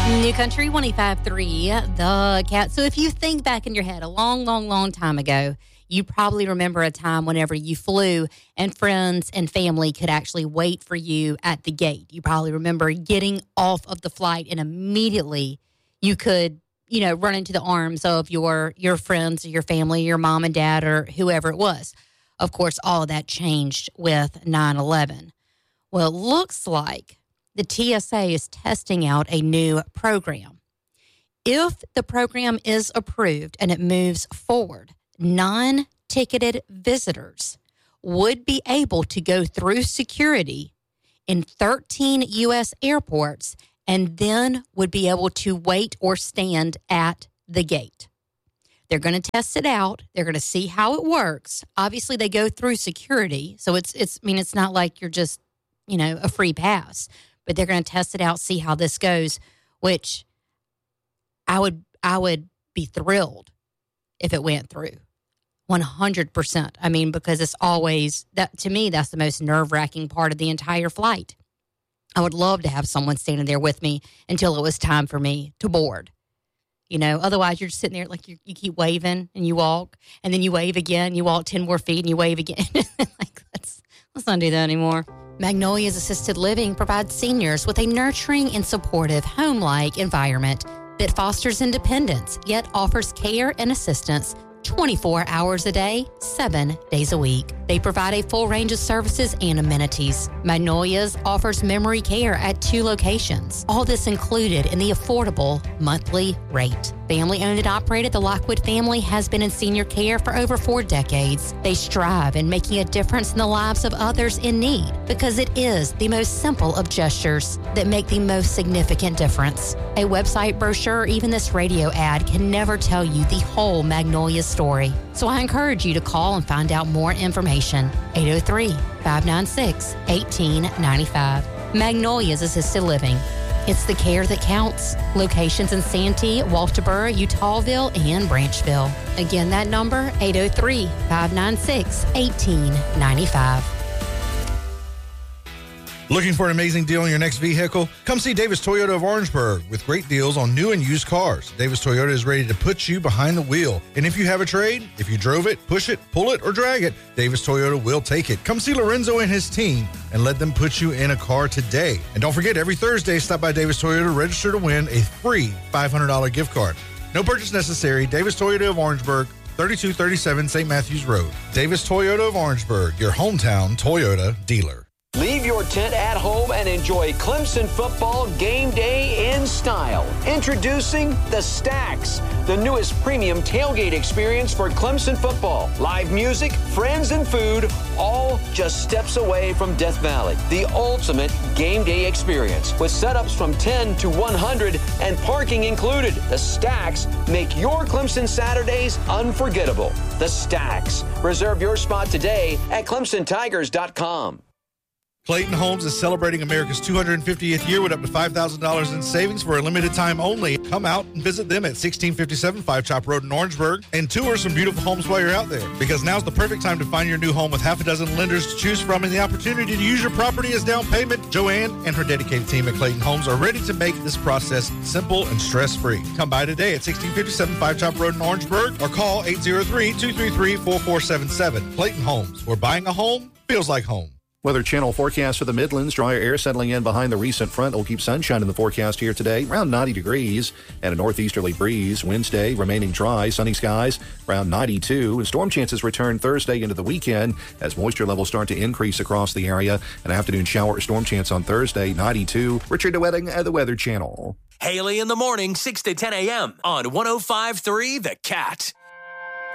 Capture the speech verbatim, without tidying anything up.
New Country one oh five point three, The Cat. So if you think back in your head a long, long, long time ago, you probably remember a time whenever you flew and friends and family could actually wait for you at the gate. You probably remember getting off of the flight and immediately you could, you know, run into the arms of your your friends or your family, your mom and dad or whoever it was. Of course, all of that changed with nine eleven. Well, it looks like the T S A is testing out a new program. If the program is approved and it moves forward, non-ticketed visitors would be able to go through security in thirteen U S airports and then would be able to wait or stand at the gate. They're going to test it out. They're going to see how it works. Obviously, they go through security, so it's it's. I mean, it's not like you're just, you know, a free pass. But they're going to test it out, see how this goes, which I would I would be thrilled if it went through one hundred percent. I mean, because it's always, that to me, that's the most nerve-wracking part of the entire flight. I would love to have someone standing there with me until it was time for me to board. You know, otherwise you're just sitting there like you, you keep waving and you walk, and then you wave again, you walk ten more feet and you wave again. Like, let's, let's not do that anymore. Magnolia's Assisted Living provides seniors with a nurturing and supportive home-like environment that fosters independence, yet offers care and assistance twenty-four hours a day, seven days a week. They provide a full range of services and amenities. Magnolia's offers memory care at two locations. All this included in the affordable monthly rate. Family owned and operated, the Lockwood family has been in senior care for over four decades. They strive in making a difference in the lives of others in need because it is the most simple of gestures that make the most significant difference. A website brochure or even this radio ad can never tell you the whole Magnolia story. So I encourage you to call and find out more information. eight oh three, five nine six, one eight nine five. Magnolia's Assisted Living. It's the care that counts. Locations in Santee, Walterboro, Utahville, and Branchville. Again, that number, eight oh three, five nine six, one eight nine five. Looking for an amazing deal on your next vehicle? Come see Davis Toyota of Orangeburg with great deals on new and used cars. Davis Toyota is ready to put you behind the wheel. And if you have a trade, if you drove it, push it, pull it, or drag it, Davis Toyota will take it. Come see Lorenzo and his team and let them put you in a car today. And don't forget, every Thursday, stop by Davis Toyota, register to win a free five hundred dollars gift card. No purchase necessary. Davis Toyota of Orangeburg, thirty-two thirty-seven Saint Matthews Road. Davis Toyota of Orangeburg, your hometown Toyota dealer. Leave your tent at home and enjoy Clemson football game day in style. Introducing The Stacks, the newest premium tailgate experience for Clemson football. Live music, friends, and food, all just steps away from Death Valley. The ultimate game day experience with setups from ten to one hundred and parking included. The Stacks make your Clemson Saturdays unforgettable. The Stacks. Reserve your spot today at clemson tigers dot com. Clayton Homes is celebrating America's two hundred fiftieth year with up to five thousand dollars in savings for a limited time only. Come out and visit them at sixteen fifty-seven Five Chop Road in Orangeburg and tour some beautiful homes while you're out there. Because now's the perfect time to find your new home with half a dozen lenders to choose from and the opportunity to use your property as down payment. Joanne and her dedicated team at Clayton Homes are ready to make this process simple and stress-free. Come by today at sixteen fifty-seven Five Chop Road in Orangeburg or call eight oh three, two three three, four four seven seven. Clayton Homes, where buying a home feels like home. Weather Channel forecast for the Midlands. Drier air settling in behind the recent front will keep sunshine in the forecast here today, around ninety degrees, and a northeasterly breeze. Wednesday, remaining dry, sunny skies, around ninety-two. And storm chances return Thursday into the weekend as moisture levels start to increase across the area. An afternoon shower or storm chance on Thursday, ninety-two. Richard DeWetting at the Weather Channel. Haley in the morning, six to ten a.m. on one oh five point three The Cat.